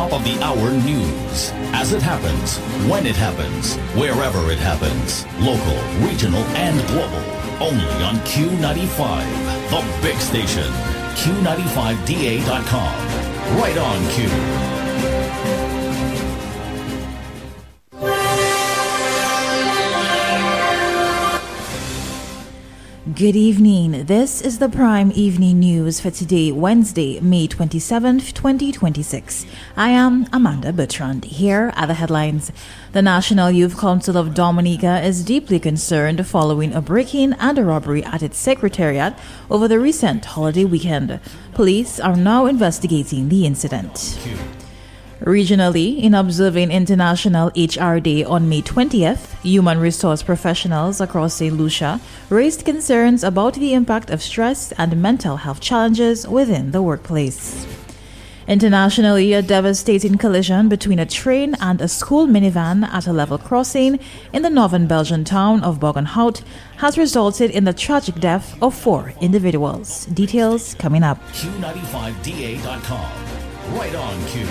top of the hour news. As it happens, when it happens, wherever it happens. Local, regional, and global. Only on Q95, the big station. Q95DA.com. Right on Q. Good evening. This is the Prime Evening News for today, Wednesday, May 27th, 2026. I am Amanda Bertrand. Here are the headlines. The National Youth Council of Dominica is deeply concerned following a break-in and a robbery at its secretariat over the recent holiday weekend. Police are now investigating the incident. Regionally, in observing International HR Day on May 20th, human resource professionals across St. Lucia raised concerns about the impact of stress and mental health challenges within the workplace. Internationally, a devastating collision between a train and a school minivan at a level crossing in the northern Belgian town of Bogenhout has resulted in the tragic death of 4 individuals. Details coming up. Q95DA.com. Right on Q.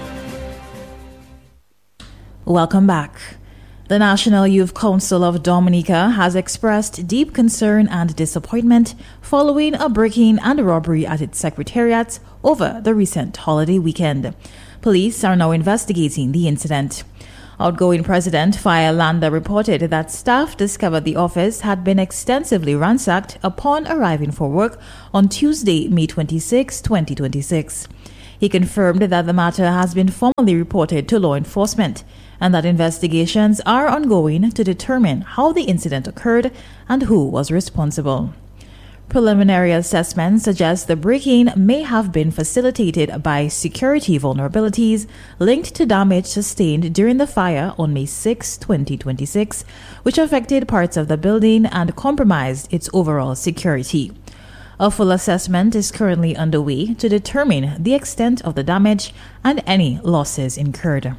Welcome back. The National Youth Council of Dominica has expressed deep concern and disappointment following a break-in and robbery at its secretariat over the recent holiday weekend. Police are now investigating the incident. Outgoing President Fire Landa reported that staff discovered the office had been extensively ransacked upon arriving for work on Tuesday, May 26, 2026. He confirmed that the matter has been formally reported to law enforcement and that investigations are ongoing to determine how the incident occurred and who was responsible. Preliminary assessments suggest the break-in may have been facilitated by security vulnerabilities linked to damage sustained during the fire on May 6, 2026, which affected parts of the building and compromised its overall security. A full assessment is currently underway to determine the extent of the damage and any losses incurred.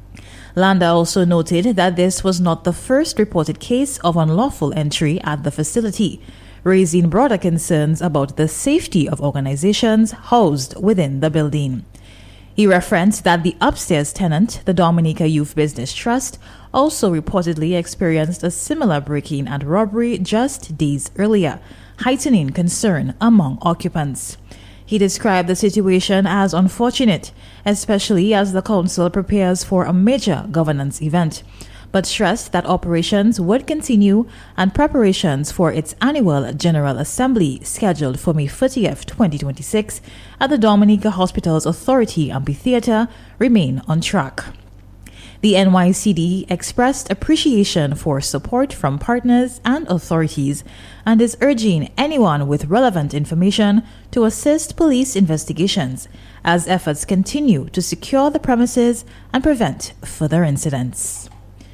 Landa also noted that this was not the first reported case of unlawful entry at the facility, raising broader concerns about the safety of organizations housed within the building. He referenced that the upstairs tenant, the Dominica Youth Business Trust, also reportedly experienced a similar break-in and robbery just days earlier, heightening concern among occupants. He described the situation as unfortunate, especially as the council prepares for a major governance event, but stressed that operations would continue and preparations for its annual General Assembly scheduled for May 30th, 2026 at the Dominica Hospitals Authority Amphitheatre remain on track. The NYCD expressed appreciation for support from partners and authorities and is urging anyone with relevant information to assist police investigations as efforts continue to secure the premises and prevent further incidents.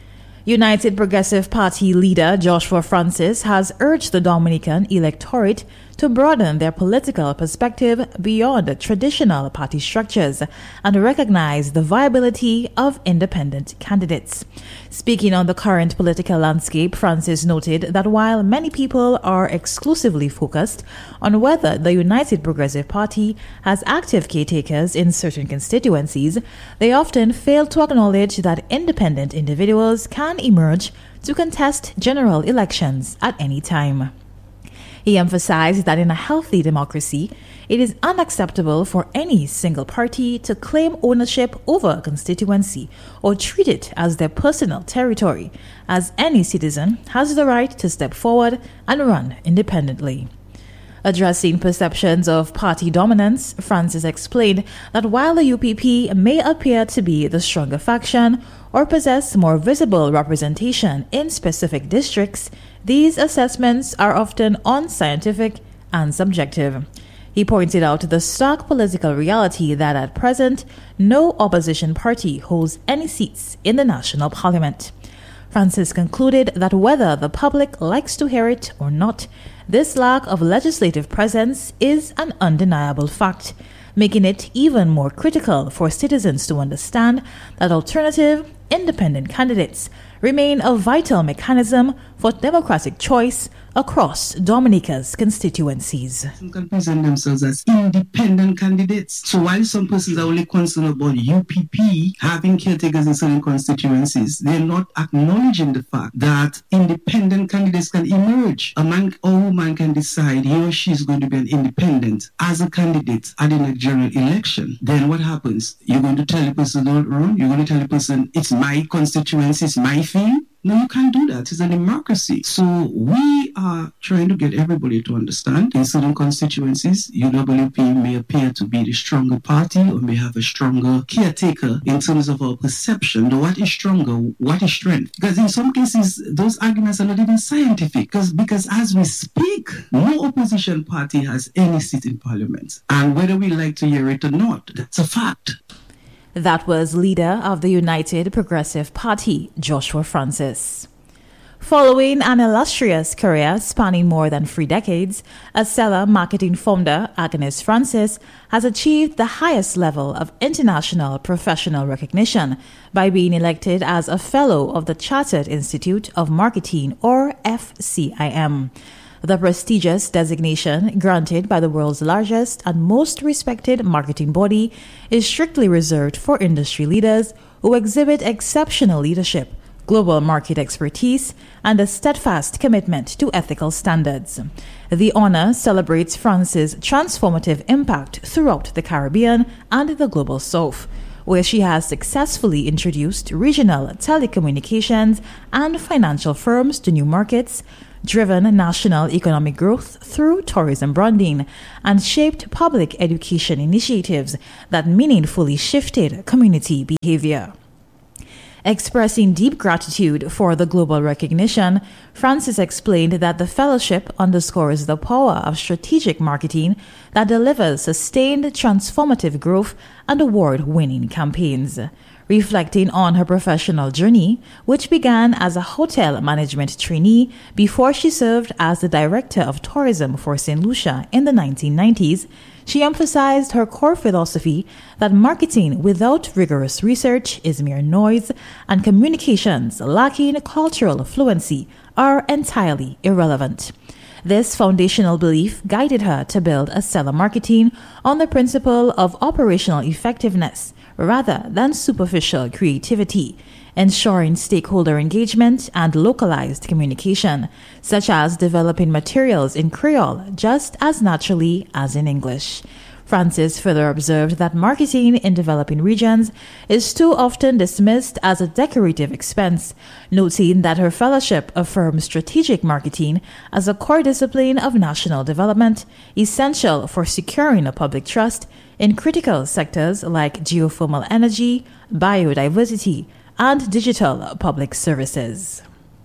United Progressive Party leader Joshua Francis has urged the Dominican electorate to broaden their political perspective beyond traditional party structures and recognize the viability of independent candidates. Speaking on the current political landscape, Francis noted that while many people are exclusively focused on whether the United Progressive Party has active caretakers in certain constituencies, they often fail to acknowledge that independent individuals can emerge to contest general elections at any time. He emphasized that in a healthy democracy, it is unacceptable for any single party to claim ownership over a constituency or treat it as their personal territory, as any citizen has the right to step forward and run independently. Addressing perceptions of party dominance, Francis explained that while the UPP may appear to be the stronger faction or possess more visible representation in specific districts, these assessments are often unscientific and subjective. He pointed out the stark political reality that at present, no opposition party holds any seats in the national parliament. Francis concluded that whether the public likes to hear it or not, this lack of legislative presence is an undeniable fact, making it even more critical for citizens to understand that alternative independent candidates remain a vital mechanism for democratic choice across Dominica's constituencies. Some can present themselves as independent candidates. So while some persons are only concerned about UPP having caretakers in certain constituencies, they're not acknowledging the fact that independent candidates can emerge. A man or woman can decide he or she is going to be an independent as a candidate at the next general election. Then what happens? You're going to tell the person don't run? You're going to tell the person it's my constituency, it's my thing? No, you can't do that. It's a democracy. So we are trying to get everybody to understand in certain constituencies, UWP may appear to be the stronger party or may have a stronger caretaker in terms of our perception. Now, what is stronger? What is strength? Because in some cases, those arguments are not even scientific. Because as we speak, no opposition party has any seat in parliament. And whether we like to hear it or not, that's a fact. That was leader of the United Progressive Party, Joshua Francis. Following an illustrious career spanning more than 3 decades, Acela marketing founder Agnes Francis has achieved the highest level of international professional recognition by being elected as a Fellow of the Chartered Institute of Marketing, or FCIM. The prestigious designation, granted by the world's largest and most respected marketing body, is strictly reserved for industry leaders who exhibit exceptional leadership, global market expertise, and a steadfast commitment to ethical standards. The honor celebrates France's transformative impact throughout the Caribbean and the Global South, where she has successfully introduced regional telecommunications and financial firms to new markets, driven national economic growth through tourism branding, and shaped public education initiatives that meaningfully shifted community behavior. Expressing deep gratitude for the global recognition, Francis explained that the fellowship underscores the power of strategic marketing that delivers sustained transformative growth and award-winning campaigns. Reflecting on her professional journey, which began as a hotel management trainee before she served as the director of tourism for St. Lucia in the 1990s, she emphasized her core philosophy that marketing without rigorous research is mere noise, and communications lacking cultural fluency are entirely irrelevant. This foundational belief guided her to build Acela Marketing on the principle of operational effectiveness rather than superficial creativity, ensuring stakeholder engagement and localized communication, such as developing materials in Creole just as naturally as in English. Francis further observed that marketing in developing regions is too often dismissed as a decorative expense, noting that her fellowship affirms strategic marketing as a core discipline of national development, essential for securing a public trust in critical sectors like geothermal energy, biodiversity, and digital public services.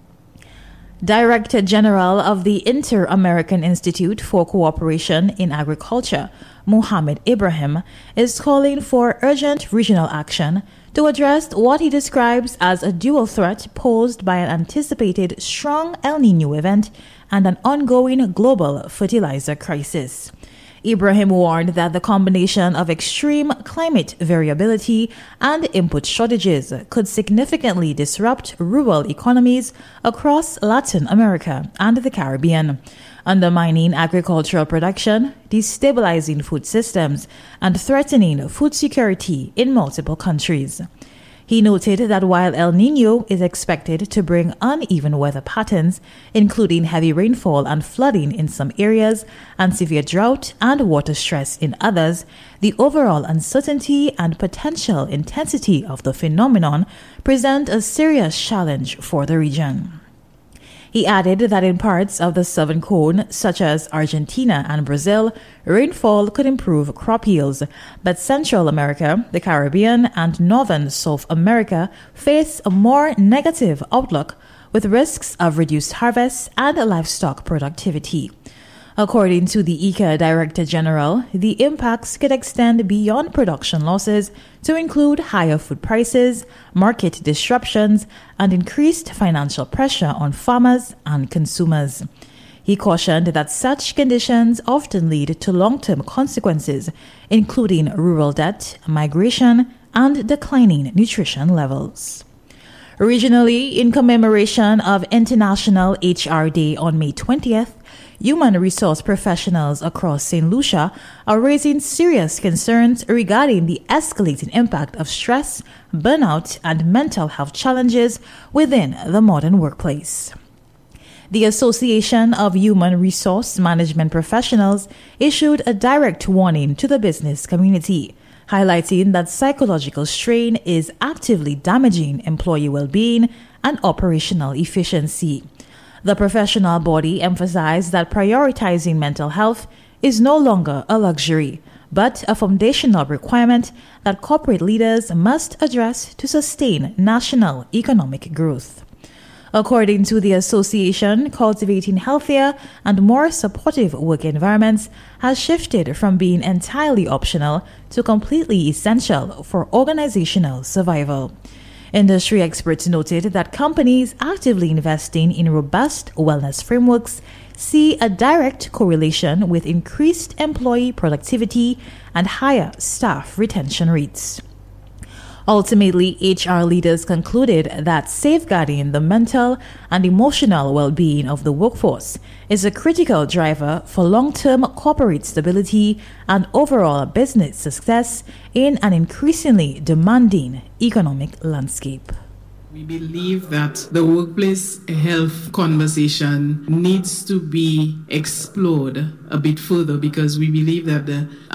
Director General of the Inter-American Institute for Cooperation in Agriculture, Mohammed Ibrahim, is calling for urgent regional action to address what he describes as a dual threat posed by an anticipated strong El Niño event and an ongoing global fertilizer crisis. Ibrahim warned that the combination of extreme climate variability and input shortages could significantly disrupt rural economies across Latin America and the Caribbean, undermining agricultural production, destabilizing food systems, and threatening food security in multiple countries. He noted that while El Niño is expected to bring uneven weather patterns, including heavy rainfall and flooding in some areas, and severe drought and water stress in others, the overall uncertainty and potential intensity of the phenomenon present a serious challenge for the region. He added that in parts of the southern cone, such as Argentina and Brazil, rainfall could improve crop yields, but Central America, the Caribbean, and Northern South America face a more negative outlook, with risks of reduced harvests and livestock productivity. According to the ICA Director General, the impacts could extend beyond production losses to include higher food prices, market disruptions, and increased financial pressure on farmers and consumers. He cautioned that such conditions often lead to long-term consequences, including rural debt, migration, and declining nutrition levels. Regionally, in commemoration of International HR Day on May 20th, human resource professionals across St. Lucia are raising serious concerns regarding the escalating impact of stress, burnout, and mental health challenges within the modern workplace. The Association of Human Resource Management Professionals issued a direct warning to the business community, highlighting that psychological strain is actively damaging employee well-being and operational efficiency. The professional body emphasized that prioritizing mental health is no longer a luxury, but a foundational requirement that corporate leaders must address to sustain national economic growth. According to the association, cultivating healthier and more supportive work environments has shifted from being entirely optional to completely essential for organizational survival. Industry experts noted that companies actively investing in robust wellness frameworks see a direct correlation with increased employee productivity and higher staff retention rates. Ultimately, HR leaders concluded that safeguarding the mental and emotional well-being of the workforce is a critical driver for long-term corporate stability and overall business success in an increasingly demanding economic landscape. We believe that the workplace health conversation needs to be explored a bit further because we believe that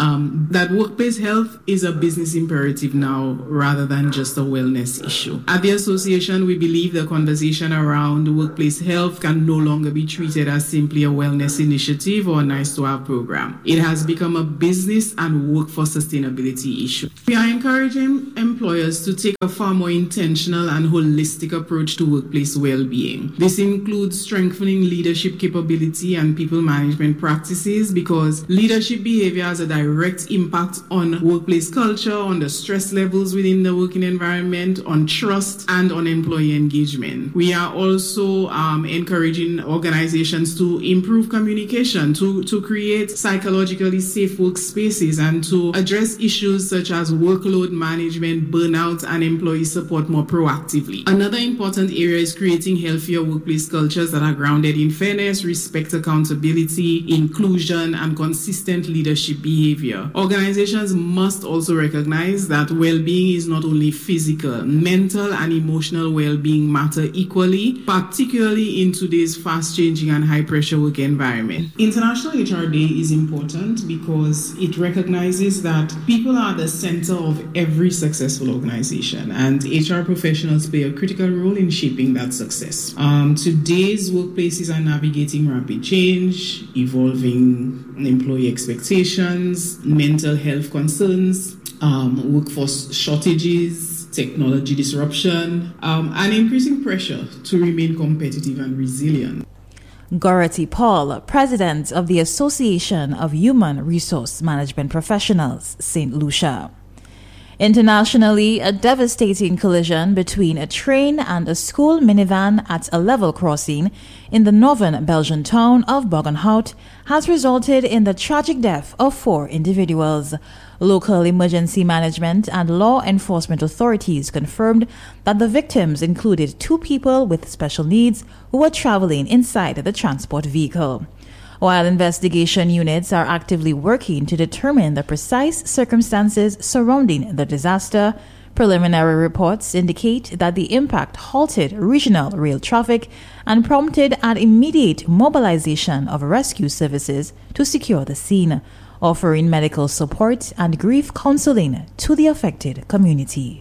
that workplace health is a business imperative now rather than just a wellness issue. At the association, we believe the conversation around workplace health can no longer be treated as simply a wellness initiative or a nice-to-have program. It has become a business and workforce sustainability issue. We are encouraging employers to take a far more intentional and holistic approach to workplace well-being. This includes strengthening leadership capability and people management practices because leadership behavior has a direct impact on workplace culture, on the stress levels within the working environment, on trust, and on employee engagement. We are also encouraging organizations to improve communication, to create psychologically safe workspaces, and to address issues such as workload management, burnout, and employee support more proactively. Another important area is creating healthier workplace cultures that are grounded in fairness, respect, accountability, inclusion, and consistent leadership behavior. Organizations must also recognize that well-being is not only physical, mental and emotional well-being matter equally, particularly in today's fast-changing and high-pressure work environment. International HR Day is important because it recognizes that people are the center of every successful organization, and HR professionals play a critical role in shaping that success. Today's workplaces are navigating rapid change, evolving employee expectations, mental health concerns, workforce shortages, technology disruption, and increasing pressure to remain competitive and resilient. Dorothy Paul, president of the Association of Human Resource Management Professionals, St. Lucia. Internationally, a devastating collision between a train and a school minivan at a level crossing in the northern Belgian town of Bogenhout has resulted in the tragic death of 4 individuals. Local emergency management and law enforcement authorities confirmed that the victims included 2 people with special needs who were traveling inside the transport vehicle. While investigation units are actively working to determine the precise circumstances surrounding the disaster, preliminary reports indicate that the impact halted regional rail traffic and prompted an immediate mobilization of rescue services to secure the scene, offering medical support and grief counseling to the affected community.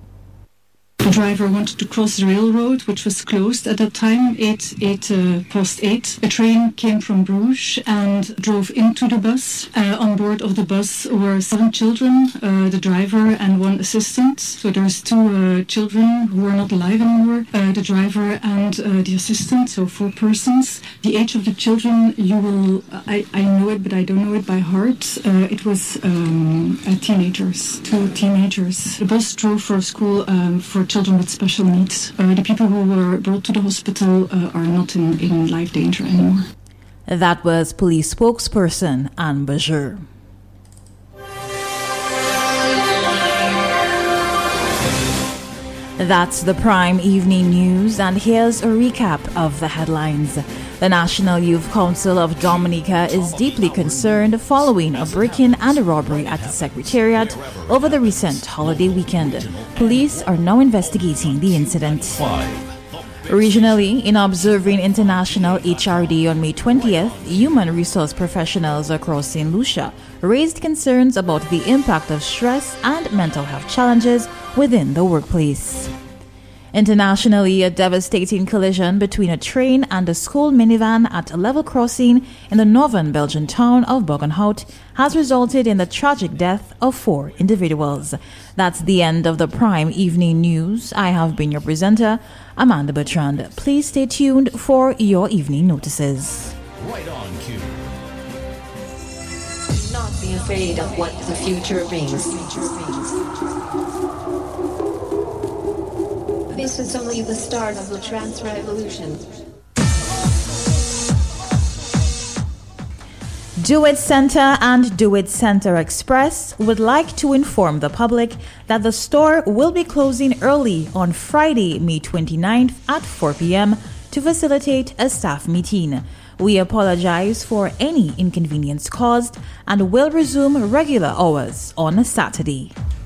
The driver wanted to cross the railroad, which was closed at that time, 8:08. A train came from Bruges and drove into the bus. On board of the bus were 7 children, the driver and 1 assistant. So there's 2 children who are not alive anymore, the driver and the assistant, so 4 persons. The age of the children, I know it, but I don't know it by heart. It was teenagers, 2 teenagers. The bus drove for a school for children with special needs. The people who were brought to the hospital are not in life danger anymore. That was police spokesperson Anne Berger. That's the Prime Evening News, and here's a recap of the headlines. The National Youth Council of Dominica is deeply concerned following a break-in and a robbery at the Secretariat over the recent holiday weekend. Police are now investigating the incident. Regionally, in observing International HR Day on May 20th, human resource professionals across St. Lucia raised concerns about the impact of stress and mental health challenges within the workplace. Internationally, a devastating collision between a train and a school minivan at a level crossing in the northern Belgian town of Boggenhout has resulted in the tragic death of 4 individuals. That's the end of the Prime Evening News. I have been your presenter, Amanda Bertrand. Please stay tuned for your evening notices. Right on cue. Do not be afraid of what the future brings. This is only the start of the trans revolution. Do It Center and Do It Center Express would like to inform the public that the store will be closing early on Friday, May 29th at 4 p.m. to facilitate a staff meeting. We apologize for any inconvenience caused and will resume regular hours on Saturday.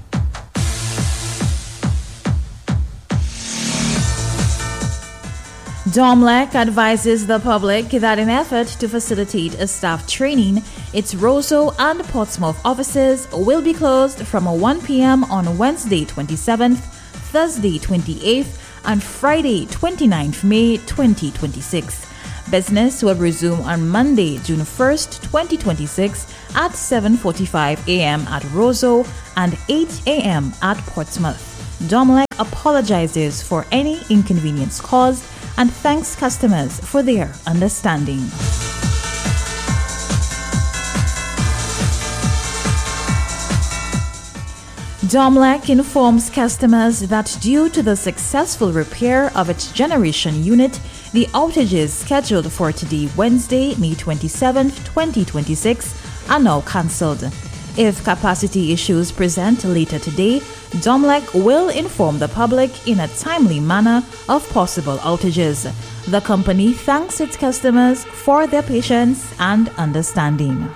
DOMLEC advises the public that in effort to facilitate a staff training, its Roseau and Portsmouth offices will be closed from 1 p.m. on Wednesday 27th, Thursday 28th, and Friday 29th May 2026. Business will resume on Monday, June 1st, 2026 at 7:45 a.m. at Roseau and 8 a.m. at Portsmouth. DOMLEC apologizes for any inconvenience caused and thanks customers for their understanding. DOMLEC informs customers that due to the successful repair of its generation unit, the outages scheduled for today, Wednesday, May 27, 2026, are now cancelled. If capacity issues present later today, DOMLEC will inform the public in a timely manner of possible outages. The company thanks its customers for their patience and understanding.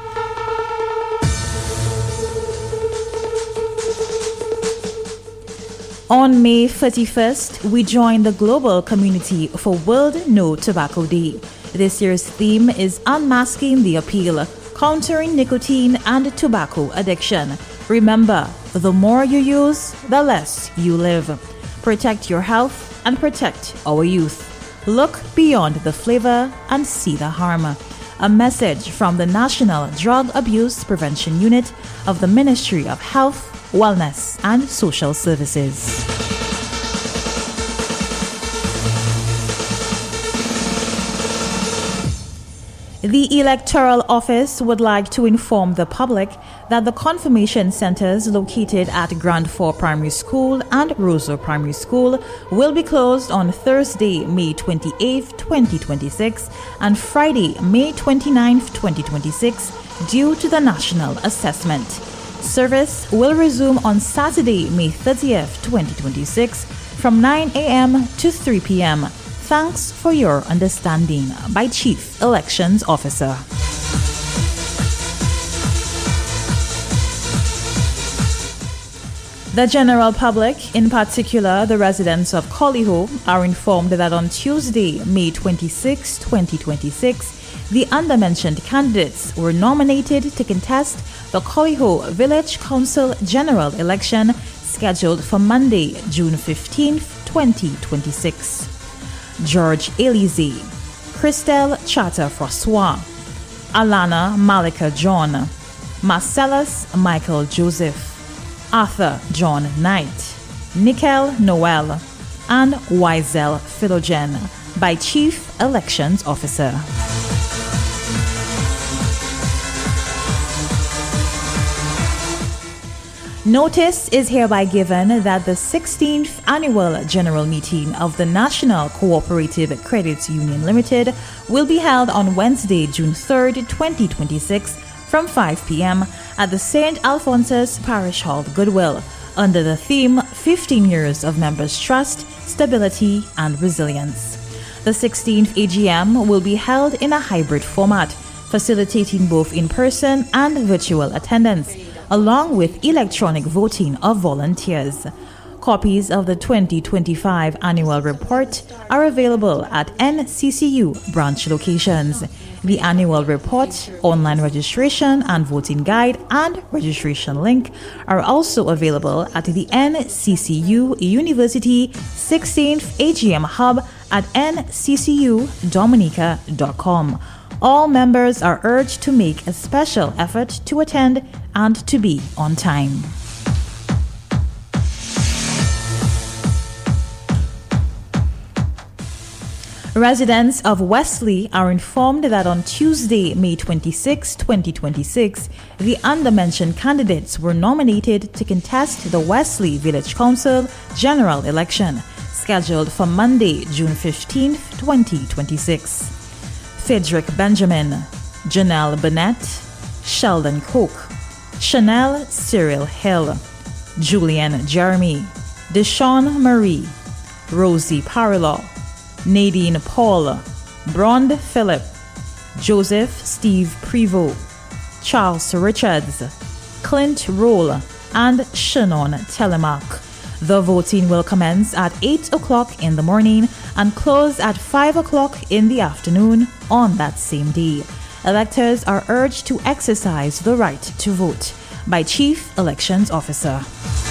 On May 31st, we join the global community for World No Tobacco Day. This year's theme is Unmasking the Appeal, Countering Nicotine and Tobacco Addiction. Remember, the more you use, the less you live. Protect your health and protect our youth. Look beyond the flavor and see the harm. A message from the National Drug Abuse Prevention Unit of the Ministry of Health, Wellness and Social Services. The Electoral Office would like to inform the public that the confirmation centers located at Grand Fort Primary School and Roseau Primary School will be closed on Thursday, May 28, 2026 and Friday, May 29, 2026 due to the national assessment. Service will resume on Saturday, May 30th, 2026 from 9 a.m. to 3 p.m. Thanks for your understanding by Chief Elections Officer. The general public, in particular the residents of Collyho, are informed that on Tuesday, May 26, 2026, the undermentioned candidates were nominated to contest the Collyho Village Council General Election scheduled for Monday, June 15, 2026. George Elize, Christelle Chata-Francois, Alana Malika John, Marcellus Michael Joseph, Arthur John Knight, Nickel Noel, and Wiesel Philogen by Chief Elections Officer. Notice is hereby given that the 16th Annual General Meeting of the National Cooperative Credit Union Limited will be held on Wednesday, June 3rd, 2026 from 5 p.m. at the St. Alphonsus Parish Hall, Goodwill. under the theme 15 Years of Members' Trust, Stability and Resilience. The 16th AGM will be held in a hybrid format, facilitating both in-person and virtual attendance, along with electronic voting of volunteers. Copies of the 2025 annual report are available at NCCU branch locations. The annual report, online registration and voting guide, and registration link are also available at the NCCU University 16th AGM Hub at nccudominica.com. All members are urged to make a special effort to attend and to be on time. Residents of Wesley are informed that on Tuesday, May 26, 2026, the undermentioned candidates were nominated to contest the Wesley Village Council general election, scheduled for Monday, June 15, 2026. Frederick Benjamin, Janelle Burnett, Sheldon Cook, Chanel Cyril Hill, Julian Jeremy, Deshawn Marie, Rosie Parilo, Nadine Paul, Brond Philip, Joseph Steve Prevost, Charles Richards, Clint Roll, and Shannon Telemark. The voting will commence at 8 o'clock in the morning and close at 5 o'clock in the afternoon on that same day. Electors are urged to exercise the right to vote. By Chief Elections Officer.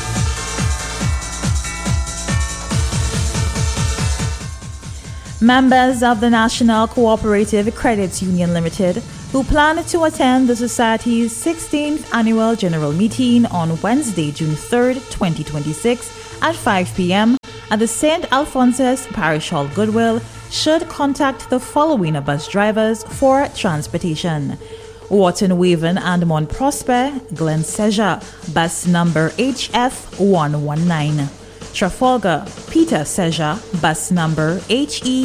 Members of the National Cooperative Credit Union Limited, who plan to attend the Society's 16th Annual General Meeting on Wednesday, June 3, 2026 at 5 p.m. at the St. Alphonsus Parish Hall, Goodwill, should contact the following bus drivers for transportation: Wharton Waven and Mont Prosper, Glen Seja, bus number HF119. Trafalgar, Peter Seja, bus number HE